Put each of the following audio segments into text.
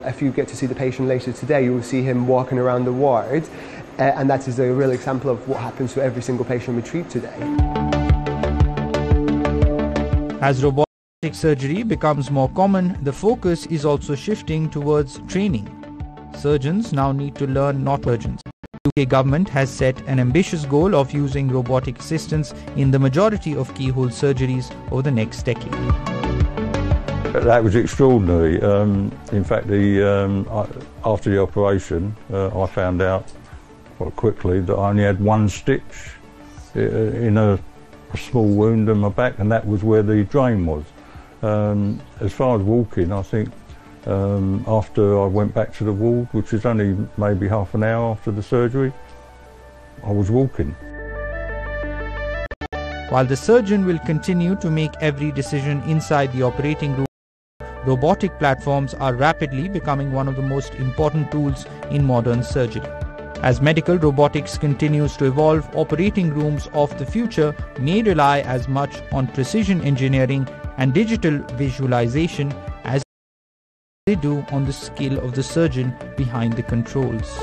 If you get to see the patient later today, you will see him walking around the ward, and that is a real example of what happens to every single patient we treat today. As robotic surgery becomes more common, the focus is also shifting towards training. Surgeons now need to learn not surgeons. The UK government has set an ambitious goal of using robotic assistance in the majority of keyhole surgeries over the next decade. That was extraordinary. In fact, after the operation, I found out quite quickly that I only had one stitch in a small wound in my back, and that was where the drain was. As far as walking, I think after I went back to the ward, which was only maybe half an hour after the surgery, I was walking. While the surgeon will continue to make every decision inside the operating room, robotic platforms are rapidly becoming one of the most important tools in modern surgery. As medical robotics continues to evolve, operating rooms of the future may rely as much on precision engineering and digital visualization as they do on the skill of the surgeon behind the controls.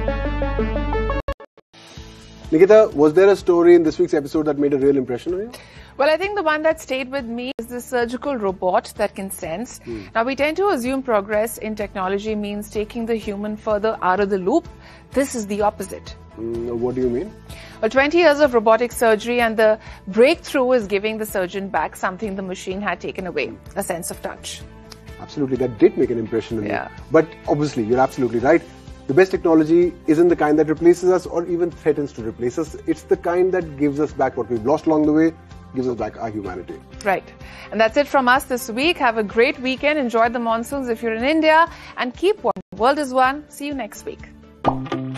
Nikita, was there a story in this week's episode that made a real impression on you? Well, I think the one that stayed with me is the surgical robot that can sense. Now, we tend to assume progress in technology means taking the human further out of the loop. This is the opposite. What do you mean? Well, 20 years of robotic surgery and the breakthrough is giving the surgeon back something the machine had taken away, a sense of touch. Absolutely, that did make an impression on you. But obviously, you're absolutely right. The best technology isn't the kind that replaces us or even threatens to replace us. It's the kind that gives us back what we've lost along the way, gives us back our humanity. Right. And that's it from us this week. Have a great weekend. Enjoy the monsoons if you're in India. And keep one. World is one. See you next week.